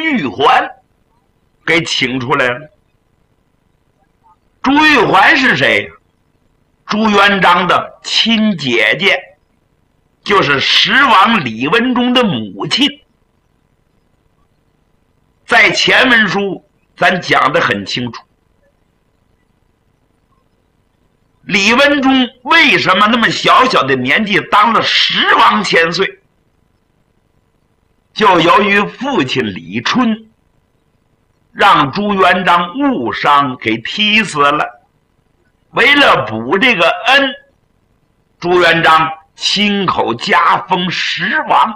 玉环给请出来了。朱玉环是谁？朱元璋的亲姐姐，就是十王李文忠的母亲。在前文书咱讲得很清楚，李文忠为什么那么小小的年纪当了十王千岁？就由于父亲李春让朱元璋误伤给踢死了，为了补这个恩，朱元璋亲口加封十王。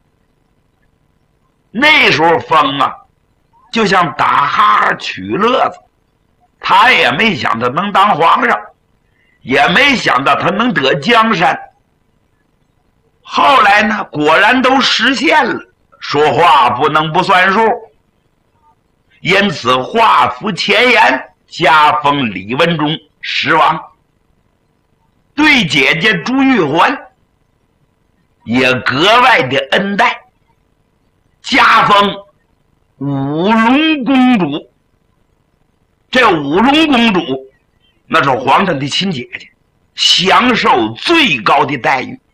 那时候封啊，就像打哈哈取乐子，他也没想到能当皇上，也没想到他能得江山。后来呢，果然都实现了，说话不能不算数，因此画符前言，加封李文忠十王，对姐姐朱玉环也格外的恩待，加封五龙公主。这五龙公主那是皇上的亲姐姐，享受最高的待遇。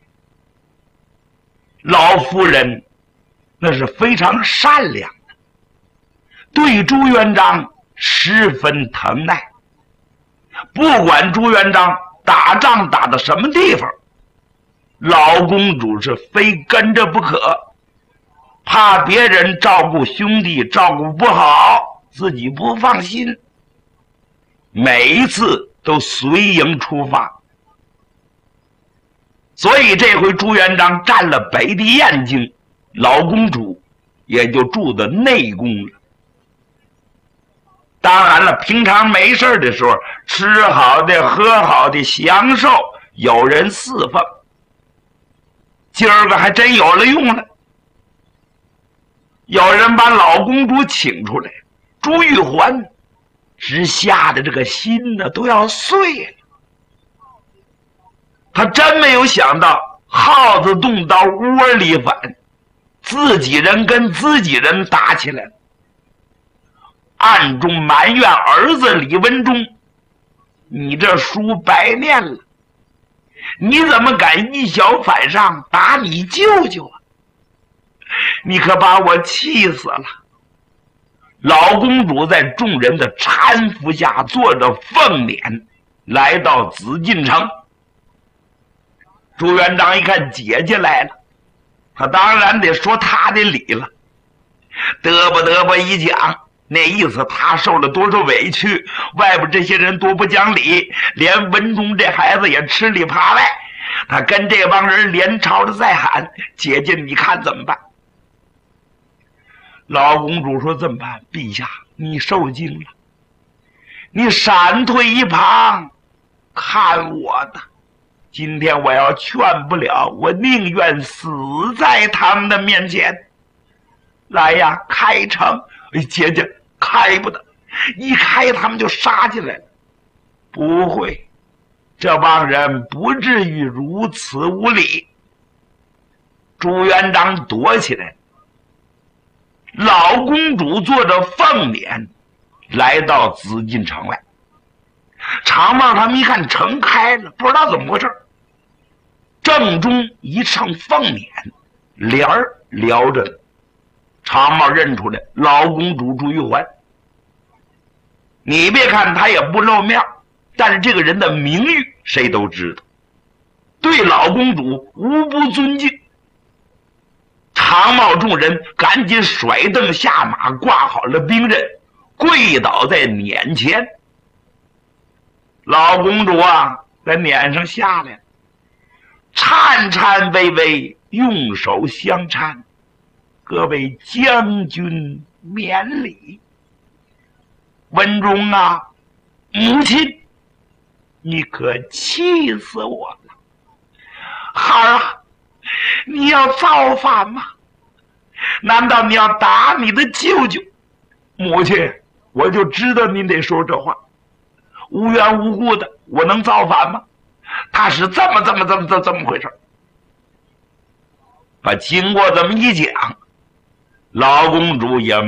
老夫人那是非常善良的，对朱元璋十分疼爱。不管朱元璋打仗打到什么地方，老公主是非跟着不可，怕别人照顾兄弟照顾不好，自己不放心，每一次都随营出发。所以这回朱元璋占了北地燕京，老公主也就住到内宫了。当然了，平常没事的时候，吃好的喝好的享受，有人侍奉。今儿个还真有了用了，有人把老公主请出来，朱玉环直吓得这个心呢都要碎了。他真没有想到耗子洞到窝里反，自己人跟自己人打起来了，暗中埋怨儿子李文忠，你这书白念了，你怎么敢一小反上打你舅舅啊？你可把我气死了。老公主在众人的搀扶下坐着凤辇来到紫禁城。朱元璋一看姐姐来了，他当然得说他的理了，嘚啵嘚啵一讲，那意思他受了多少委屈，外边这些人多不讲理，连文忠这孩子也吃里扒外，他跟这帮人连朝着在喊，姐姐你看怎么办？老公主说这么办，陛下你受惊了，你闪退一旁看我的，今天我要劝不了，我宁愿死在他们的面前。来呀，开城！姐姐开不得，一开他们就杀进来了。不会，这帮人不至于如此无礼。朱元璋躲起来，老公主坐着凤辇来到紫禁城外。长帽他们一看城开了，不知道怎么回事，正中一乘凤辇，帘儿撩着，长帽认出来老公主朱玉环。你别看他也不露面，但是这个人的名誉谁都知道，对老公主无不尊敬。长帽众人赶紧甩凳下马，挂好了兵刃，跪倒在辇前。老公主啊，在辇上下来了，颤颤巍巍用手相搀，各位将军免礼。文忠啊，母亲，你可气死我了！孩儿啊，你要造反吗？难道你要打你的舅舅？母亲，我就知道您得说这话，无缘无故的，我能造反吗？他是这么回事。把经过这么一讲，老公主也